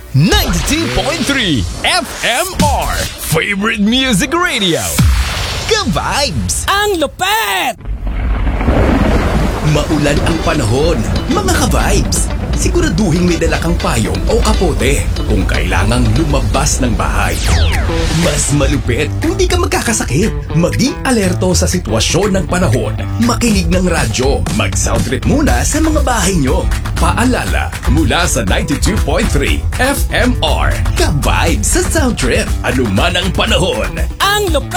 92.3 FMR Favorite Music Radio. Ka-vibes! Ang lupet! Maulan ang panahon, mga ka-vibes. Siguraduhin may dala kang payong o kapote kung kailangang lumabas ng bahay. Mas malupit kung di ka magkakasakit. Maging alerto sa sitwasyon ng panahon. Makinig ng radyo. Mag-sound trip muna sa mga bahay nyo. Paalala, mula sa 92.3 FMR. Ka-vibes sa sound trip. Ano man ang panahon. Ang lupet!